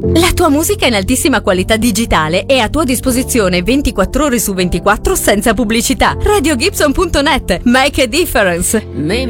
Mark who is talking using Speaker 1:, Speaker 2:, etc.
Speaker 1: La tua musica in altissima qualità digitale è a tua disposizione 24 ore su 24 senza pubblicità. RadioGibson.net. Make a difference.
Speaker 2: Maybe